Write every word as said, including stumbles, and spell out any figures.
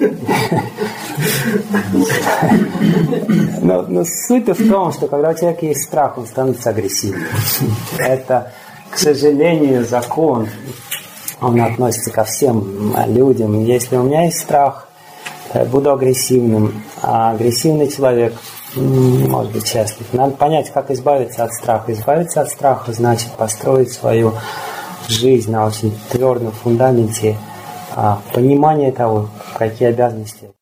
Но, но суть в том, что когда у человека есть страх, он становится агрессивным. Это, к сожалению, закон. Он относится ко всем людям. Если у меня есть страх, я буду агрессивным. А агрессивный человек может быть счастлив. Надо понять, как избавиться от страха. Избавиться от страха значит построить свою жизнь на очень твердом фундаменте понимания того, какие обязанности